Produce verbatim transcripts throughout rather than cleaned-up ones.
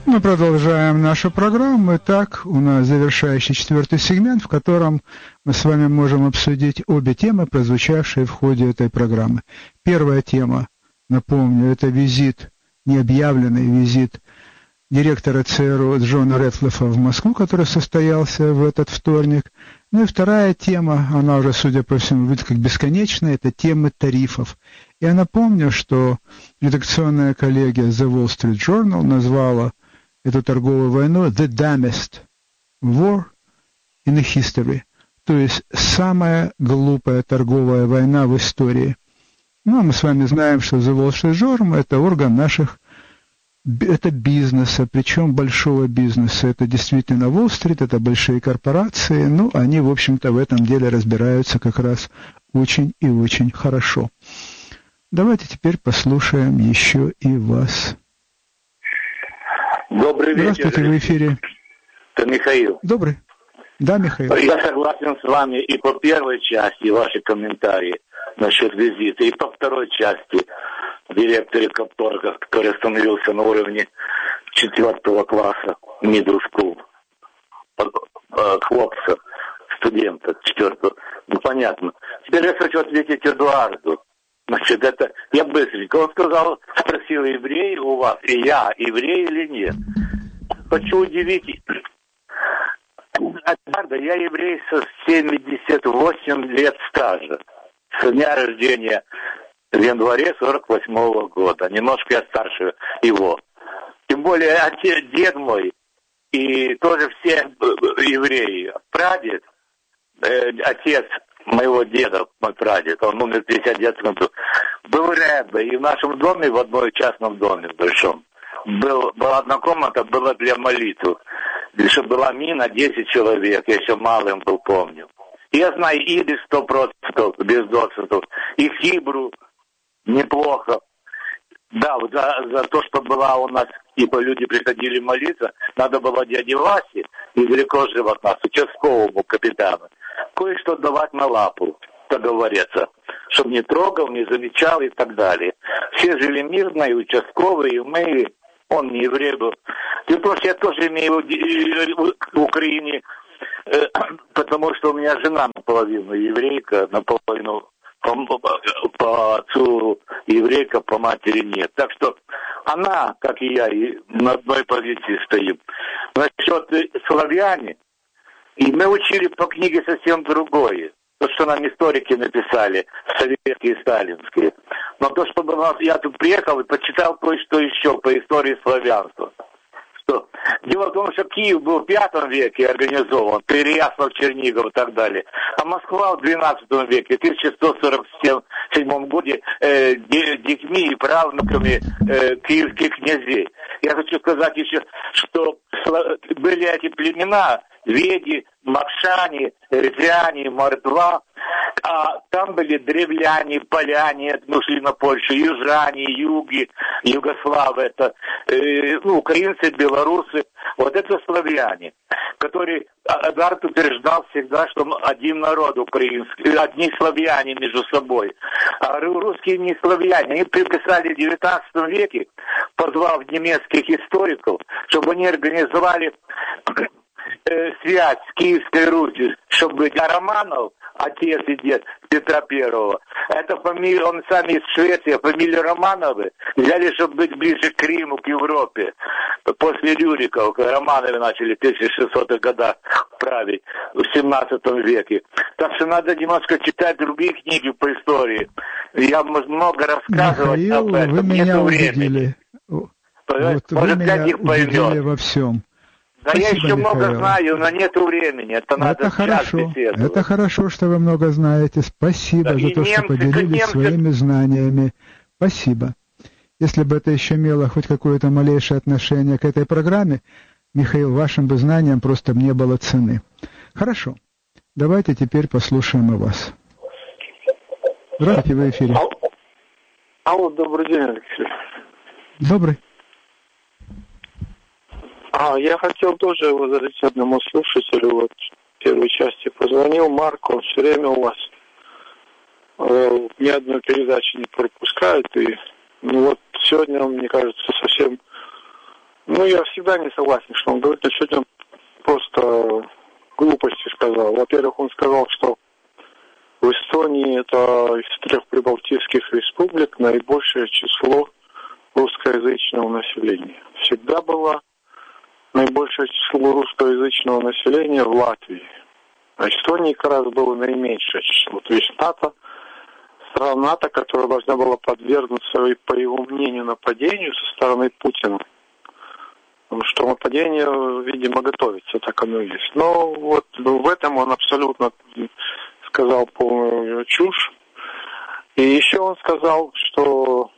Мы продолжаем нашу программу. Итак, у нас завершающий четвертый сегмент, в котором мы с вами можем обсудить обе темы, прозвучавшие в ходе этой программы. Первая тема, напомню, это визит, необъявленный визит директора ЦРУ Джона Рэдклиффа в Москву, который состоялся в этот вторник. Ну и вторая тема, она уже, судя по всему, выглядит как бесконечная, это тема тарифов. Я напомню, что редакционная коллегия The Wall Street Journal назвала эту торговую войну the dumbest war in history, то есть самая глупая торговая война в истории. Ну, а мы с вами знаем, что The Wall Street Journal — это орган наших, это бизнеса, причем большого бизнеса. Это действительно Уолл-стрит, это большие корпорации, ну, они, в общем-то, в этом деле разбираются как раз очень и очень хорошо. Давайте теперь послушаем еще и вас. Добрый вечер. Здравствуйте, в эфире. Это Михаил. Добрый. Да, Михаил. Я согласен с вами и по первой части, ваши комментарии насчет визита, и по второй части, директоре Капторга, который остановился на уровне четвертого класса, middle school, хлопца, студента четвертого. Ну, понятно. Теперь я хочу ответить Эдуарду. Значит, это я быстренько. Он сказал, спросил, еврей у вас, и я, еврей или нет. Хочу удивить. Эдуарда, я еврей со семьдесят восемь лет стажа. С дня рождения в январе сорок восьмого года. Немножко я старше его. Тем более отец, дед мой, и тоже все евреи. Прадед, э, отец моего деда, мой прадед, он умер в пятьдесят девятом году, был рэббе, и в нашем доме, в одном частном доме большом, был, была одна комната, была для молитвы, чтобы была мина, десять человек, я еще малым был, помню. И я знаю идиш сто процентов, без доцентов, и хибру неплохо. Да, вот за, за то, что была у нас, типа, люди приходили молиться, надо было дяде Васе, недалеко жил от нас, участковому капитану, кое-что давать на лапу, как говорится, чтобы не трогал, не замечал и так далее. Все жили мирно, и участковые, и мы, он не еврей был. Тем более я тоже имею в Украине, потому что у меня жена наполовину еврейка, наполовину по, по отцу еврейка, по матери нет. Так что она, как и я, и на одной позиции стоим. Насчет славяне, и мы учили по книге совсем другое. То, что нам историки написали, советские и сталинские. Но то, что было, я тут приехал и почитал кое-что еще по истории славянства. Что? Дело в том, что Киев был в пятом веке организован, Переяслав, Чернигов и так далее. А Москва в двенадцатом веке, в тысяча сто сорок седьмом году, э, детьми и правнуками э, киевских князей. Я хочу сказать еще, что были эти племена, веди, макшане, рязяне, мордва, а там были древляне, поляне, ну, шли на Польшу, южане, юги, югославы, это, э, ну, украинцы, белорусы, вот это славяне, которые, Эдуард утверждал всегда, что один народ украинский, одни славяне между собой, а русские не славяне, они приписали в девятнадцатом веке, позвав немецких историков, чтобы они организовали связь с Киевской Русью, чтобы для Романов, отец и дед Петра Первого, это фамилия, он сам из Швеции, фамилия Романовы, взяли, чтобы быть ближе к Риму, к Европе. После Рюриков, когда Романовы начали в тысяча шестисотых годах править, в семнадцатом веке. Так что надо немножко читать другие книги по истории. Я много рассказывать Михаил, об этом, вы меня нету убедили. времени. Вот Может, вы меня для них убедили поймет. во всем. Да Спасибо, я еще Михаил. много знаю, но нету времени. Это, это надо хорошо. беседовать. Это хорошо, что вы много знаете. Спасибо Да, за то, немцы, что поделились немцы... своими знаниями. Спасибо. Если бы это еще имело хоть какое-то малейшее отношение к этой программе, Михаил, вашим бы знаниям просто не было цены. Хорошо. Давайте теперь послушаем и вас. Здравствуйте, вы в эфире. Алло, добрый день, Алексей. Добрый. А, я хотел тоже возразить одному слушателю, вот в первой части позвонил Марк, он все время у вас э, ни одной передачи не пропускает, и ну вот сегодня он, мне кажется, совсем Ну, я всегда не согласен, что он говорит, но сегодня просто глупости сказал. Во-первых, он сказал, что в Эстонии это из трех прибалтийских республик наибольшее число русскоязычного населения. Всегда было наибольшее число русскоязычного населения в Латвии. А Эстонии как раз было наименьшее число. То есть НАТО, страна НАТО, которая должна была подвергнуться, по его мнению, нападению со стороны Путина. Потому что нападение, видимо, готовится, так оно и есть. Но вот в этом он абсолютно сказал полную чушь. И еще он сказал, что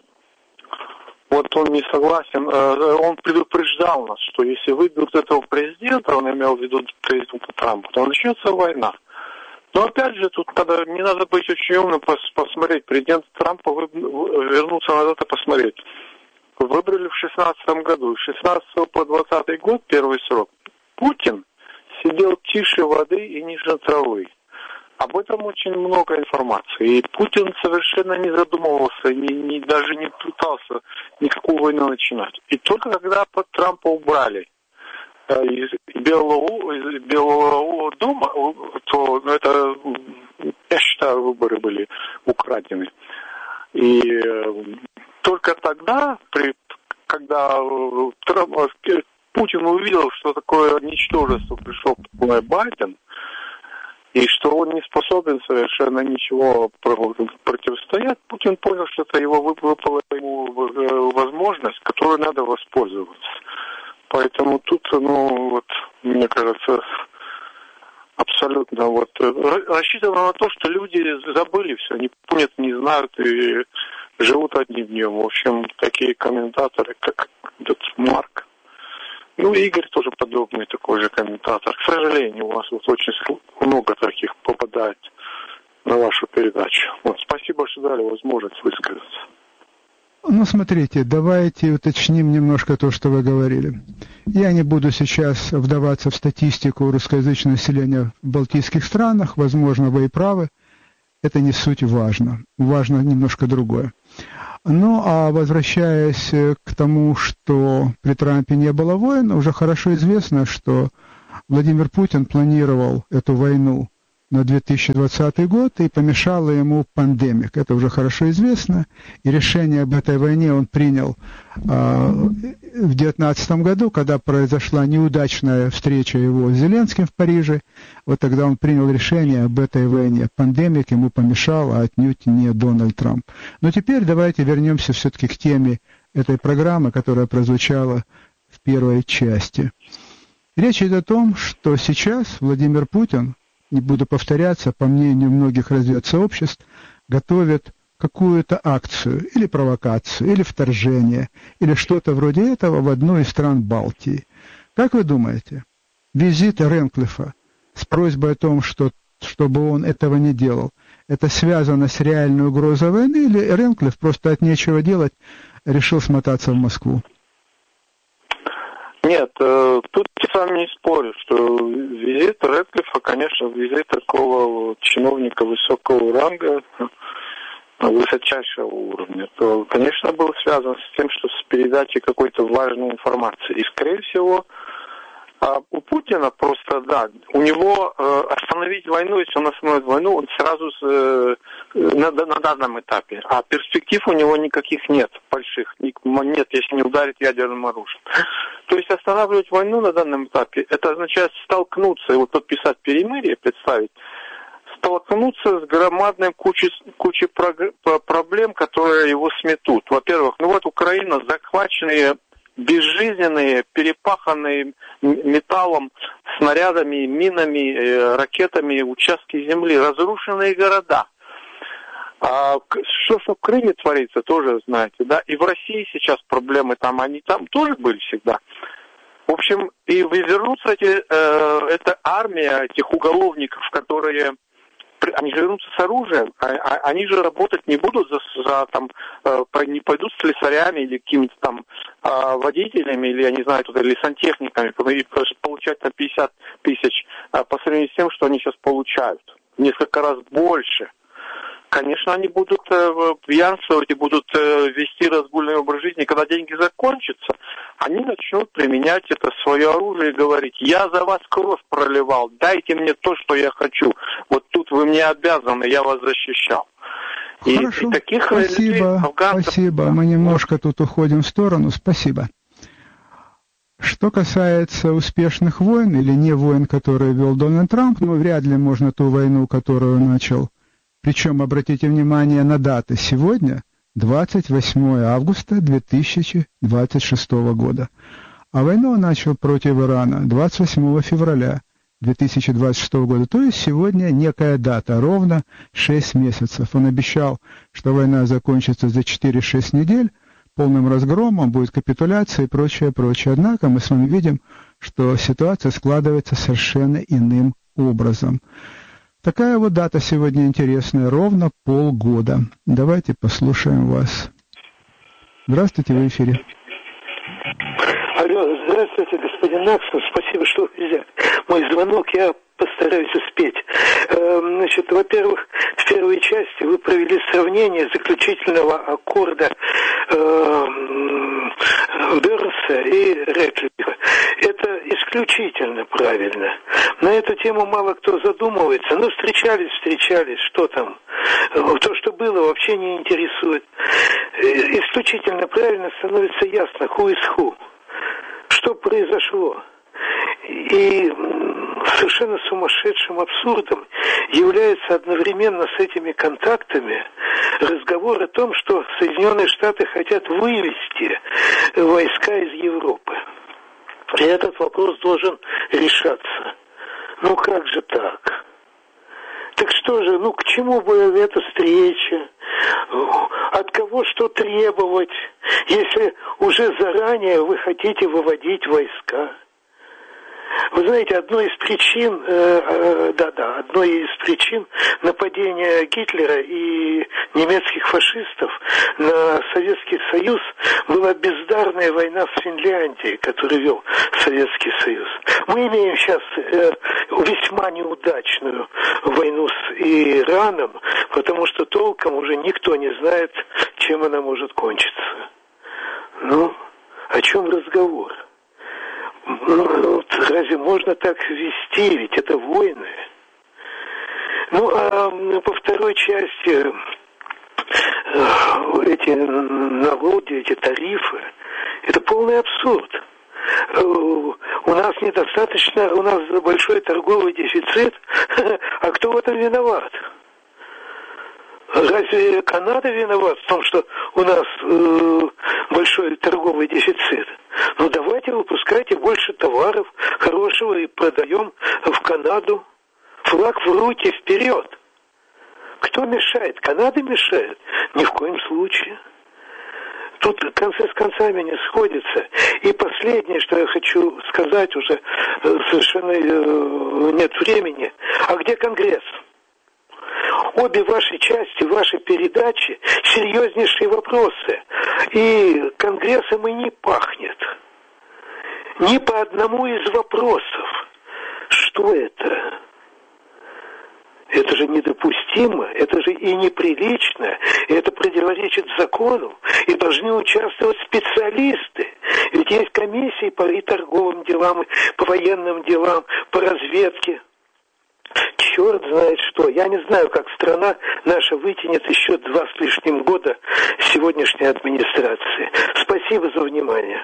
вот он не согласен, он предупреждал нас, что если выберут этого президента, он имел в виду президента Трампа, то начнется война. Но опять же, тут надо, не надо быть очень умным, посмотреть, президент Трампа вернуться назад и посмотреть. Выбрали в шестнадцатом году, с шестнадцатого по двадцатый год, первый срок, Путин сидел тише воды и ниже травы. Об этом очень много информации. И Путин совершенно не задумывался, не, не, даже не пытался никакую войну начинать. И только когда под Трампа убрали э, из, Белого, из Белого дома, то ну, это, я считаю, выборы были украдены. И э, только тогда, при, когда э, Трамп, э, Путин увидел, что такое ничтожество пришел Байден, и что он не способен совершенно ничего противостоять, Путин понял, что это его выпала ему возможность, которой надо воспользоваться. Поэтому тут, ну, вот, мне кажется, абсолютно вот рассчитано на то, что люди забыли все, не помнят, не знают и живут одним днем. В общем, такие комментаторы, как этот Марк. Ну, Игорь тоже подобный такой же комментатор. К сожалению, у вас вот очень много таких попадает на вашу передачу. Вот, спасибо, что дали возможность высказаться. Ну, смотрите, давайте уточним немножко то, что вы говорили. Я не буду сейчас вдаваться в статистику русскоязычного населения в балтийских странах. Возможно, вы и правы. Это не суть важно. Важно немножко другое. Ну, а возвращаясь к тому, что при Трампе не было войн, уже хорошо известно, что Владимир Путин планировал эту войну на две тысячи двадцатый год, и помешала ему пандемия. Это уже хорошо известно. И решение об этой войне он принял э, в две тысячи девятнадцатом году, когда произошла неудачная встреча его с Зеленским в Париже. Вот тогда он принял решение об этой войне. Пандемик ему помешал, а отнюдь не Дональд Трамп. Но теперь давайте вернемся все-таки к теме этой программы, которая прозвучала в первой части. Речь идет о том, что сейчас Владимир Путин, не буду повторяться, по мнению многих разведсообществ, готовит какую-то акцию, или провокацию, или вторжение, или что-то вроде этого в одну из стран Балтии. Как вы думаете, визит Ренклифа с просьбой о том, что, чтобы он этого не делал, это связано с реальной угрозой войны, или Ренклиф просто от нечего делать решил смотаться в Москву? Нет, тут я с вами не спорю, что визит Рэдклиффа, конечно, визит такого чиновника высокого ранга, высочайшего уровня, то, конечно, был связан с тем, что с передачей какой-то важной информации. И, скорее всего, у Путина просто, да, у него остановить войну, если он остановит войну, он сразу с, на, на данном этапе. А перспектив у него никаких нет, больших. Нет, если не ударит ядерным оружием. То есть останавливать войну на данном этапе, это означает столкнуться, и вот подписать перемирие, представить, столкнуться с громадной кучей, кучей проблем, которые его сметут. Во-первых, ну вот Украина, захваченные, безжизненные, перепаханные металлом, снарядами, минами, ракетами участки земли, разрушенные города. А что, что в Крыме творится, тоже знаете, да, и в России сейчас проблемы там, они там тоже были всегда. В общем, и вернутся эти, э, эта армия этих уголовников, которые, они же вернутся с оружием, а, а, они же работать не будут за, за там, э, не пойдут слесарями или какими-то там э, водителями, или, я не знаю, тут, или сантехниками, и получать там пятьдесят тысяч э, по сравнению с тем, что они сейчас получают. В несколько раз больше. Конечно, они будут э, пьянствовать и будут э, вести разгульный образ жизни. Когда деньги закончатся, они начнут применять это свое оружие и говорить: я за вас кровь проливал, дайте мне то, что я хочу. Вот тут вы мне обязаны, я вас защищал. И Хорошо, таких спасибо, людей, афганцев... спасибо. Мы немножко тут уходим в сторону. Спасибо. Что касается успешных войн или не войн, которые вел Дональд Трамп, ну, вряд ли можно ту войну, которую начал. Причем, обратите внимание на даты. Сегодня двадцать восьмое августа две тысячи двадцать шестого года. А войну он начал против Ирана двадцать восьмого февраля две тысячи двадцать шестого года. То есть сегодня некая дата, ровно шесть месяцев. Он обещал, что война закончится за четыре-шесть недель, полным разгромом, будет капитуляция и прочее, прочее. Однако мы с вами видим, что ситуация складывается совершенно иным образом. Такая вот дата сегодня интересная, ровно полгода. Давайте послушаем вас. Здравствуйте, вы в эфире. Алло, здравствуйте, господин Наксон, спасибо, что взяли мой звонок, я постараюсь успеть. Значит, во-первых, в первой части вы провели сравнение заключительного аккорда Бернса и Рэдклиффа. Это исключительно правильно. На эту тему мало кто задумывается. Ну, встречались, встречались, что там. То, что было, вообще не интересует. Исключительно правильно становится ясно, who is who. Что произошло? И совершенно сумасшедшим абсурдом является одновременно с этими контактами разговор о том, что Соединенные Штаты хотят вывести войска из Европы. И этот вопрос должен решаться. Ну как же так? Так что же, ну к чему бы эта встреча? От кого что требовать, если уже заранее вы хотите выводить войска? Вы знаете, одной из причин, э, э, да-да, одной из причин нападения Гитлера и немецких фашистов на Советский Союз была бездарная война с Финляндией, которую вел Советский Союз. Мы имеем сейчас э, весьма неудачную войну с Ираном, потому что толком уже никто не знает, чем она может кончиться. Ну, о чем разговор? Ну, разве можно так вести? Ведь это войны. Ну, а по второй части эти налоги, эти тарифы, это полный абсурд. У нас недостаточно, у нас большой торговый дефицит, а кто в этом виноват? Разве Канада виновата в том, что у нас э, большой торговый дефицит? Ну давайте выпускайте больше товаров хорошего и продаем в Канаду. Флаг в руки, вперед! Кто мешает? Канада мешает? Ни в коем случае. Тут концы с концами не сходятся. И последнее, что я хочу сказать, уже совершенно э, нет времени. А где Конгресс? Обе ваши части, ваши передачи — серьезнейшие вопросы. И Конгрессом и не пахнет. Ни по одному из вопросов. Что это? Это же недопустимо, это же и неприлично, и это противоречит закону, и должны участвовать специалисты. Ведь есть комиссии по и торговым делам, и по военным делам, по разведке. Черт знает что. Я не знаю, как страна наша вытянет еще два с лишним года сегодняшней администрации. Спасибо за внимание.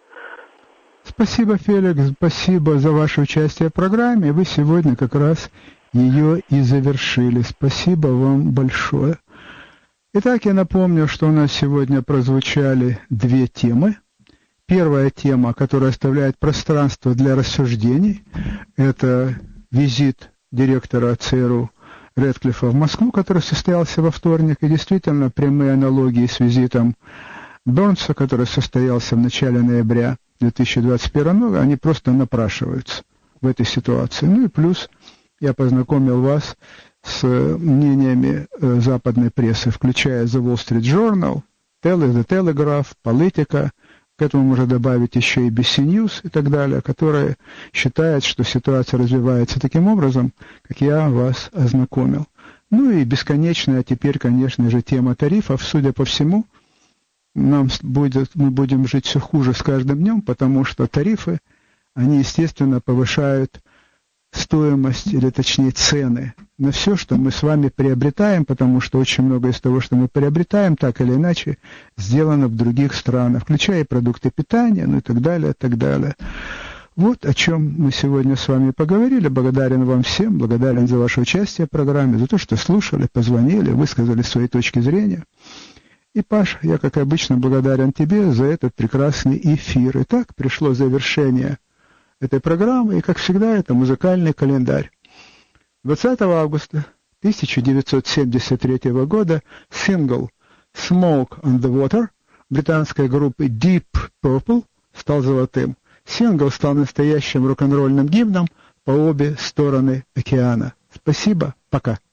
Спасибо, Феликс, спасибо за ваше участие в программе. Вы сегодня как раз ее и завершили. Спасибо вам большое. Итак, я напомню, что у нас сегодня прозвучали две темы. Первая тема, которая оставляет пространство для рассуждений, это визит директора ЦРУ Рэдклиффа в Москву, который состоялся во вторник, и действительно прямые аналогии с визитом Бернса, который состоялся в начале ноября две тысячи двадцать первого, они просто напрашиваются в этой ситуации. Ну и плюс я познакомил вас с мнениями западной прессы, включая The Wall Street Journal, The Telegraph, Политика. К этому можно добавить еще и би си News и так далее, которые считают, что ситуация развивается таким образом, как я вас ознакомил. Ну и бесконечная теперь, конечно же, тема тарифов. Судя по всему, нам будет, мы будем жить все хуже с каждым днем, потому что тарифы, они, естественно, повышают стоимость, или точнее цены на все, что мы с вами приобретаем, потому что очень много из того, что мы приобретаем, так или иначе, сделано в других странах, включая и продукты питания, ну и так далее, так далее. Вот о чем мы сегодня с вами поговорили. Благодарен вам всем, благодарен за ваше участие в программе, за то, что слушали, позвонили, высказали свои точки зрения. И, Паш, я, как обычно, благодарен тебе за этот прекрасный эфир. Итак, пришло завершение этой программы, и, как всегда, это музыкальный календарь. двадцатого августа тысяча девятьсот семьдесят третьего года сингл «Smoke on the Water» британской группы Deep Purple стал золотым. Сингл стал настоящим рок-н-ролльным гимном по обе стороны океана. Спасибо, пока.